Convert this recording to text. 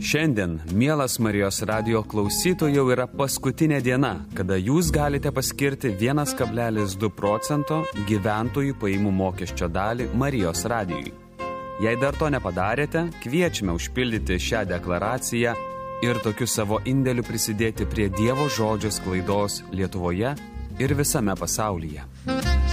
Šiandien, mielas Marijos radijo klausytojų, yra paskutinė diena, kada jūs galite paskirti 1,2 procento gyventojų pajamų mokesčio dalį Marijos radijui. Jei dar to nepadarėte, kviečiame užpildyti šią deklaraciją ir tokiu savo indėliu prisidėti prie Dievo žodžio sklaidos Lietuvoje ir visame pasaulyje.